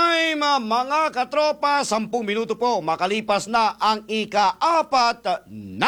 time, mga katropa, 10 minuto po makalipas na ang ika-4 na